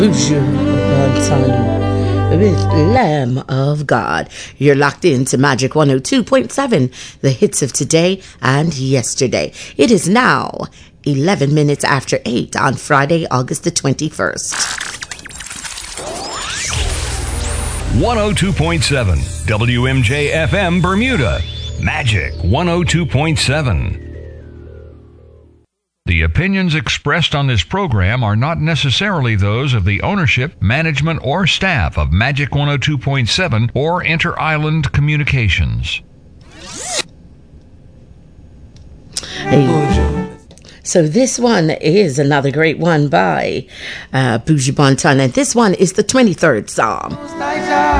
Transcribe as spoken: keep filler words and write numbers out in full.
Buju Banton with Lamb of God. You're locked in to Magic one oh two point seven, the hits of today and yesterday. It is now eleven minutes after eight on Friday, August the twenty-first. one oh two point seven W M J F M Bermuda. Magic one oh two point seven. The opinions expressed on this program are not necessarily those of the ownership, management, or staff of Magic one oh two point seven or Inter-Island Communications. Hey. So this one is another great one by uh, Buju Banton, and this one is the twenty-third Psalm.